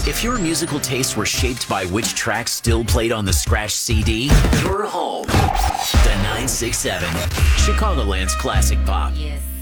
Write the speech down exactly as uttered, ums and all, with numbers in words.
If your musical tastes were shaped by which tracks still played on the scratch C D, you're home. The nine six seven, Chicagoland's classic pop. Yes.